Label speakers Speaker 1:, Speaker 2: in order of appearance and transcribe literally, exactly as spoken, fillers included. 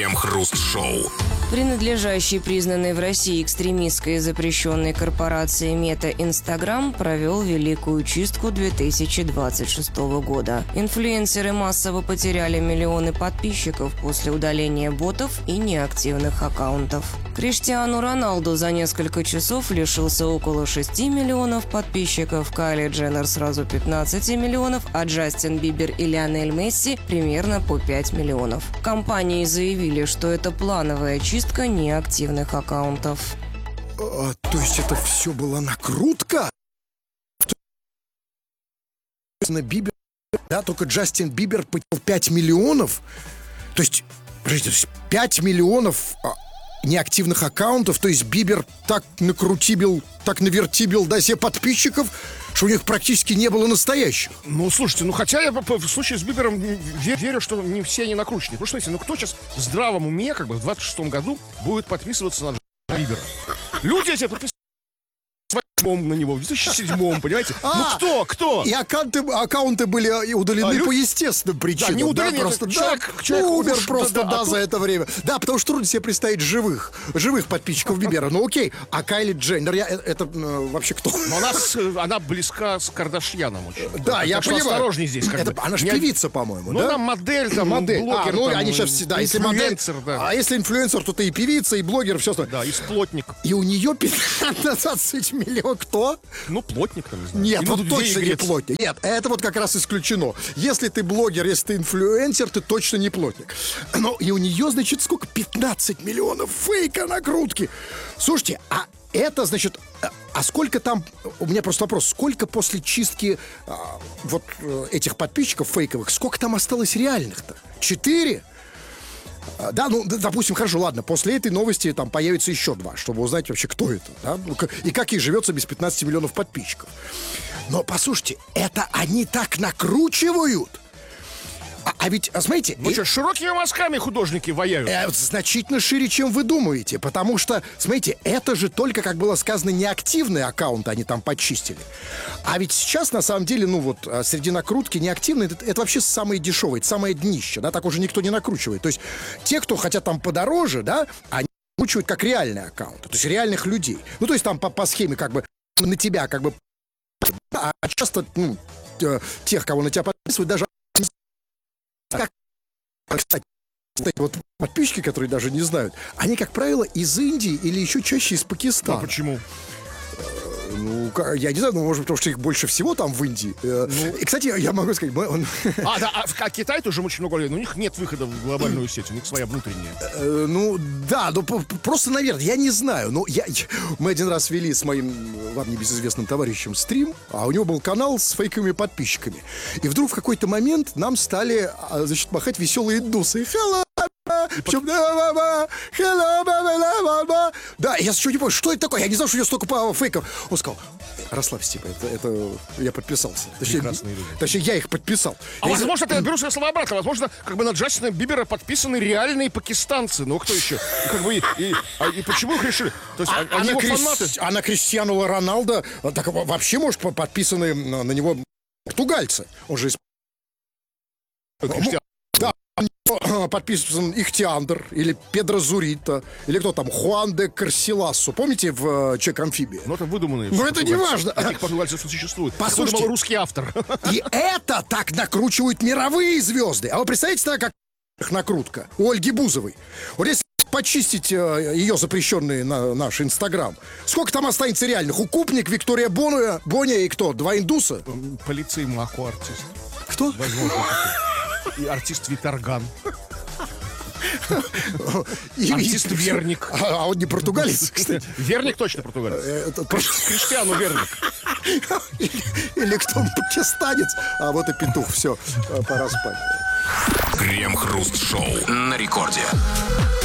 Speaker 1: Крем-хруст-шоу.
Speaker 2: Принадлежащий признанной в России экстремистской и запрещенной корпорации Мета Инстаграм провел великую чистку две тысячи двадцать шестого года. Инфлюенсеры массово потеряли миллионы подписчиков после удаления ботов и неактивных аккаунтов. Криштиану Роналду за несколько часов лишился около шести миллионов подписчиков, Кайли Дженнер сразу пятнадцать миллионов, а Джастин Бибер и Лионель Месси примерно по пять миллионов. Компании заявили, что это плановая чистка неактивных аккаунтов.
Speaker 3: А, то есть это все была накрутка? На Бибер, да, только Джастин Бибер потерял пять миллионов? То есть, подождите, пять миллионов а, неактивных аккаунтов, то есть Бибер так накрутибил, так навертибил, да, себе подписчиков, что у них практически не было настоящих.
Speaker 4: Ну, слушайте, ну хотя я в случае с Бибером верю, что не все они накручены. Потому что, знаете, ну кто сейчас в здравом уме, как бы в двадцать шестом году, будет подписываться на Бибера? Люди эти подписываются на него, в две тысячи седьмом, понимаете?
Speaker 3: А,
Speaker 4: ну кто, кто?
Speaker 3: И аккаунты, аккаунты были удалены а, по естественным причинам.
Speaker 4: Да, не удалены,
Speaker 3: да, просто,
Speaker 4: человек,
Speaker 3: да,
Speaker 4: человек
Speaker 3: умер
Speaker 4: уж,
Speaker 3: просто,
Speaker 4: да,
Speaker 3: да,
Speaker 4: да,
Speaker 3: за
Speaker 4: а
Speaker 3: это время. Да, потому что трудно себе представить живых, живых подписчиков Бибера. Ну окей, а Кайли Дженнер, я, это, это вообще кто?
Speaker 4: Но она, она близка с Кардашьяном очень.
Speaker 3: Да,
Speaker 4: так,
Speaker 3: я
Speaker 4: так
Speaker 3: понимаю.
Speaker 4: Осторожней здесь. Как
Speaker 3: это,
Speaker 4: бы.
Speaker 3: она же
Speaker 4: Не...
Speaker 3: певица, по-моему,
Speaker 4: ну,
Speaker 3: да?
Speaker 4: Ну, там модель, там,
Speaker 3: модель.
Speaker 4: блогер,
Speaker 3: а, ну,
Speaker 4: там,
Speaker 3: они сейчас всегда, если модель,
Speaker 4: да.
Speaker 3: а если инфлюенсер, то ты и певица, и блогер, все остальное.
Speaker 4: Да, и сплотник.
Speaker 3: И у нее пятнадцать миллионов, кто?
Speaker 4: Ну, плотник, там, не знаю.
Speaker 3: Нет,
Speaker 4: и
Speaker 3: вот точно не плотник. Нет, это вот как раз исключено. Если ты блогер, если ты инфлюенсер, ты точно не плотник. Но и у нее, значит, сколько? пятнадцать миллионов фейка накрутки. Слушайте, а это, значит, а сколько там, у меня просто вопрос, сколько после чистки а, вот этих подписчиков фейковых, сколько там осталось реальных-то? Четыре? Да, ну, допустим, хорошо, ладно, после этой новости там появится еще два, чтобы узнать вообще, кто это, да? И как ей живется без пятнадцати миллионов подписчиков. Но, послушайте, это они так накручивают. А, а ведь, а, смотрите...
Speaker 4: Ну и... что, широкими мазками художники ваяют?
Speaker 3: Э, значительно шире, чем вы думаете. Потому что, смотрите, это же только, как было сказано, неактивные аккаунты они там почистили. А ведь сейчас, на самом деле, ну вот, среди накрутки неактивные, это, это вообще самые дешевые, это самое днище, да, так уже никто не накручивает. То есть те, кто хотят там подороже, да, они накручивают как реальные аккаунты, то есть реальных людей. Ну, то есть там по, по схеме как бы на тебя как бы... А часто, ну, тех, кого на тебя подписывают, даже... Как, кстати, вот подписчики, которые даже не знают, они, как правило, из Индии или еще чаще из Пакистана.
Speaker 4: А почему?
Speaker 3: Ну, я не знаю, ну, может быть, потому что их больше всего там в Индии. Ну... И, кстати, я могу сказать... Он...
Speaker 4: А, да, а, а Китай тоже очень много людей, но у них нет выхода в глобальную сеть, у них своя внутренняя.
Speaker 3: Э, ну, да, ну, просто, наверное, я не знаю. Но я, мы один раз вели с моим, вам небезызвестным товарищем стрим, а у него был канал с фейковыми подписчиками. И вдруг в какой-то момент нам стали, значит, махать веселые индусы. Hello! Причем, да, я еще не понял, что это такое? Я не знал, что у него столько фейков. Он сказал, расслабься, типа, это, это я подписался. Точнее, точнее, я их подписал.
Speaker 4: А я возможно, не... я беру свои слова обратно. Возможно, как бы на Джастина Бибера подписаны реальные пакистанцы. Ну, кто еще? И, как бы, и, и, и почему их решили? То есть,
Speaker 3: а,
Speaker 4: они
Speaker 3: а,
Speaker 4: его
Speaker 3: на
Speaker 4: фанаты?
Speaker 3: Крис... а на Криштиану Роналдо так, вообще, может, подписаны на, на него португальцы. Он же из... Да, подписан Ихтиандр или Педро Зурита, или кто там, Хуан де Карсилассо. Помните в Человек-амфибия?
Speaker 4: Ну, это выдуманные.
Speaker 3: Ну, это не важно.
Speaker 4: Таких португальцев существует.
Speaker 3: Послушайте,
Speaker 4: русский автор.
Speaker 3: И это так накручивают мировые звезды. А вы представляете тогда, как накрутка у Ольги Бузовой? Вот если почистить ее запрещенный на наш Инстаграм, сколько там останется реальных? Укупник, Виктория Боня, Боня и кто? Два индуса?
Speaker 4: Полицей Маку артист.
Speaker 3: Кто?
Speaker 4: Возможно. И артист Виторган.
Speaker 3: И,
Speaker 4: артист Верник.
Speaker 3: А, а он не португалец, кстати.
Speaker 4: Верник точно португалец. Это... Криштиану Верник.
Speaker 3: Или, или кто он, пакистанец. А вот и петух, все, пора спать.
Speaker 1: Крем-хруст-шоу на рекорде.